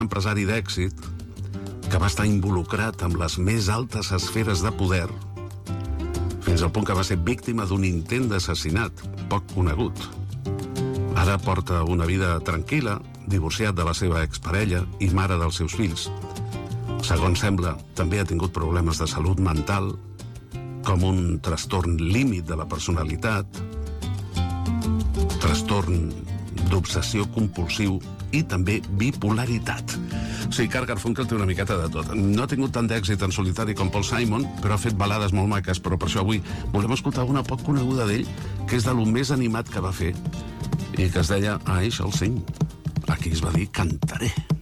empresari d'èxit que va estar involucrat amb les més altes esferes de poder fins al punt que va ser víctima d'un intent d'assassinat poc conegut. Ara porta una vida tranquil·la, divorciat de la seva exparella i mare dels seus fills. Segons sembla, també ha tingut problemes de salut mental, com un trastorn límit de la personalitat, trastorn d'obsessió compulsiu i també bipolaritat. Sí, Garfunkel té una miqueta de tot. No ha tingut tant d'èxit en solitari com Paul Simon, però ha fet balades molt maques, però per això avui volem escoltar una poc coneguda d'ell, que és de lo més animat que va fer, i que es deia I Shall Sing. Aquí es va dir Cantaré.